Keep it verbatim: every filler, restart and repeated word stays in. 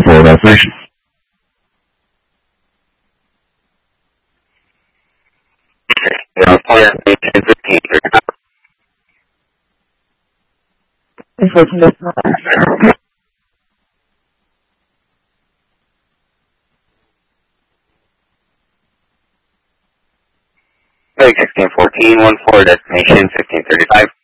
four destination. zero four destination fifteen thirty-five. Flight sixteen fourteen one four destination fifteen thirty-five.